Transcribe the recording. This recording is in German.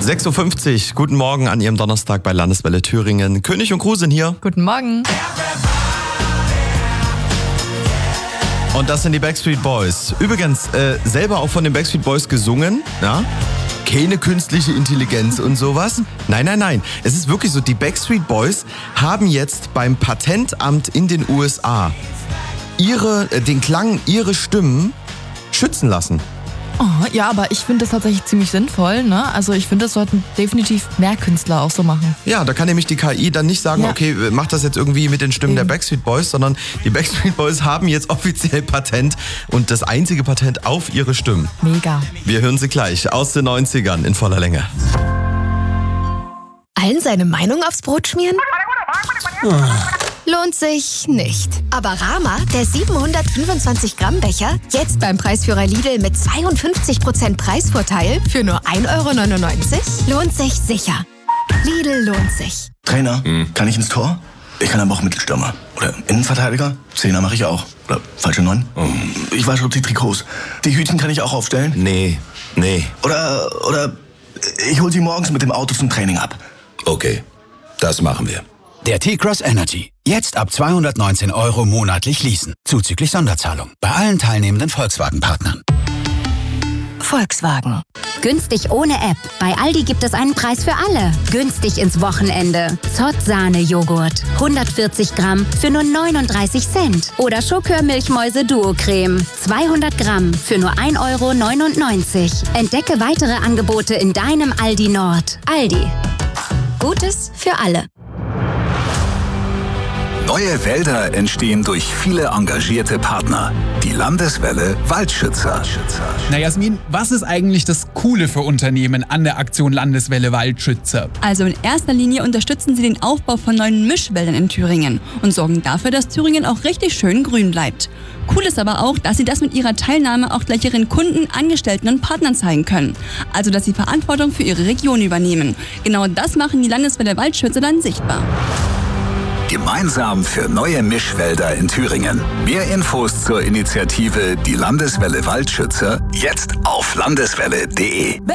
6.50 Uhr, guten Morgen an Ihrem Donnerstag bei Landeswelle Thüringen. König und Crew sind hier. Guten Morgen. Und das sind die Backstreet Boys. Übrigens, selber auch von den Backstreet Boys gesungen, ja? Keine künstliche Intelligenz und sowas. Nein. Es ist wirklich so, die Backstreet Boys haben jetzt beim Patentamt in den USA den Klang ihrer Stimmen schützen lassen. Oh, ja, aber ich finde das tatsächlich ziemlich sinnvoll, ne? Also ich finde, das sollten definitiv mehr Künstler auch so machen. Ja, da kann nämlich die KI dann nicht sagen, okay, mach das jetzt irgendwie mit den Stimmen der Backstreet Boys, sondern die Backstreet Boys haben jetzt offiziell Patent und das einzige Patent auf ihre Stimmen. Mega. Wir hören sie gleich aus den 90ern in voller Länge. Allen seine Meinung aufs Brot schmieren? Lohnt sich nicht. Aber Rama, der 725 Gramm Becher, jetzt beim Preisführer Lidl mit 52% Preisvorteil für nur 1,99 €, lohnt sich sicher. Lidl lohnt sich. Trainer, kann ich ins Tor? Ich kann aber auch Mittelstürmer. Oder Innenverteidiger? Zehner mache ich auch. Oder falsche 9? Ich wasche die Trikots. Die Hütchen kann ich auch aufstellen? Nee. Oder ich hol sie morgens mit dem Auto zum Training ab. Okay, das machen wir. Der T-Cross Energy. Jetzt ab 219 € monatlich leasen. Zuzüglich Sonderzahlung. Bei allen teilnehmenden Volkswagen-Partnern. Volkswagen. Günstig ohne App. Bei Aldi gibt es einen Preis für alle. Günstig ins Wochenende. Zott-Sahne-Joghurt. 140 Gramm für nur 39 Cent. Oder Schokör-Milchmäuse Duo-Creme. 200 Gramm für nur 1,99 €. Entdecke weitere Angebote in deinem Aldi Nord. Aldi. Gutes für alle. Neue Wälder entstehen durch viele engagierte Partner. Die Landeswelle Waldschützer. Na Jasmin, was ist eigentlich das Coole für Unternehmen an der Aktion Landeswelle Waldschützer? Also in erster Linie unterstützen sie den Aufbau von neuen Mischwäldern in Thüringen und sorgen dafür, dass Thüringen auch richtig schön grün bleibt. Cool ist aber auch, dass sie das mit ihrer Teilnahme auch gleich ihren Kunden, Angestellten und Partnern zeigen können. Also dass sie Verantwortung für ihre Region übernehmen. Genau das machen die Landeswelle Waldschützer dann sichtbar. Gemeinsam für neue Mischwälder in Thüringen. Mehr Infos zur Initiative Die Landeswelle Waldschützer jetzt auf landeswelle.de.